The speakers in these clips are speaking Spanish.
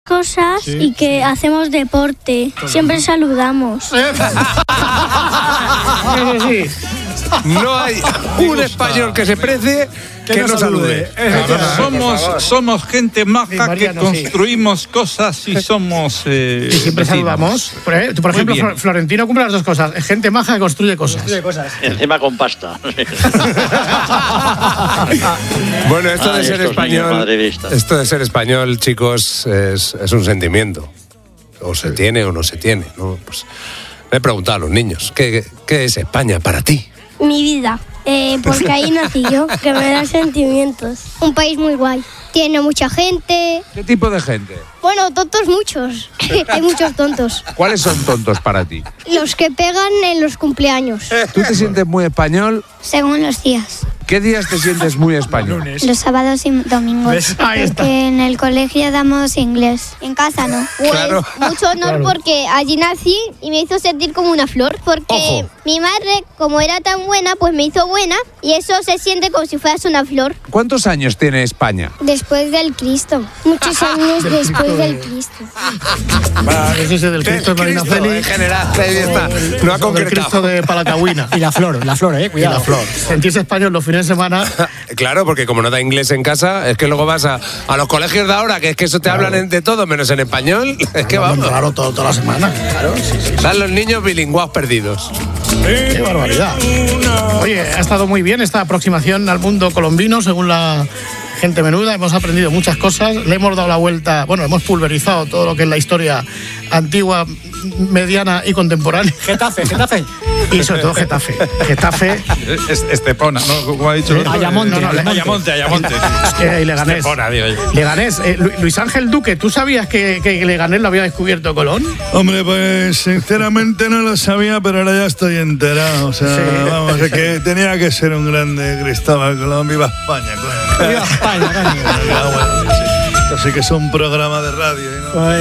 cosas y que hacemos deporte. Siempre saludamos. Sí. No hay un español que se precie que no salude. Somos gente maja Mariano, que construimos cosas y somos... Y siempre saludamos. Por ejemplo, Florentino cumple las dos cosas. Es gente maja que construye cosas. Encima con pasta. Bueno, esto de ser español, chicos, es un sentimiento. O se tiene o no se tiene, ¿no? Pues me he preguntado a los niños, ¿qué es España para ti? Mi vida. Porque ahí nací yo, que me da sentimientos. Un país muy guay. Tiene mucha gente. ¿Qué tipo de gente? Bueno, tontos muchos. Hay muchos tontos. ¿Cuáles son tontos para ti? Los que pegan en los cumpleaños. ¿Tú te sientes muy español? Según los días. ¿Qué días te sientes muy español? Los sábados y domingos. Ahí está. Porque en el colegio damos inglés. En casa no. Pues, claro. Mucho honor porque allí nací y me hizo sentir como una flor. Porque mi madre, como era tan buena, pues me hizo buena y eso se siente como si fueras una flor. ¿Cuántos años tiene España? Después del Cristo. Muchos años después del Cristo. Ese del Cristo de Marina Félix. En general, ahí está. No ha Del Cristo concretado. de Palacagüina. Y la flor, Y cuidado. la flor. Sentirse español los fines de semana. Claro, porque como no da inglés en casa, es que luego vas a los colegios de ahora, que es que eso te hablan de todo, menos en español. Es que vamos. Claro, toda la semana. Claro, sí. Están los niños bilingüados perdidos. Qué barbaridad. Oye, ha estado muy bien esta aproximación al mundo colombino, según la gente menuda. Hemos aprendido muchas cosas, le hemos dado la vuelta, bueno, hemos pulverizado todo lo que es la historia antigua, mediana y contemporánea. Getafe. Y sobre todo Getafe. Estepona, ¿no? Como ha dicho. Ayamonte. Ayamonte. Y Leganés. Estepona, digo yo. Leganés. Luis Ángel Duque, ¿tú sabías que Leganés lo había descubierto Colón? Hombre, pues sinceramente no lo sabía, pero ahora ya estoy enterado. O sea, vamos, es que tenía que ser un grande Cristóbal Colón. ¡Viva España! Coño. Viva España, coño. Así que es un programa de radio. ¿No?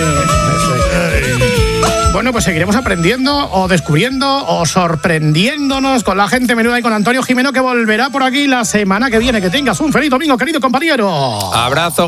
Bueno, pues seguiremos aprendiendo o descubriendo o sorprendiéndonos con la gente menuda y con Antonio Jimeno, que volverá por aquí la semana que viene. Que tengas un feliz domingo, querido compañero. Abrazo.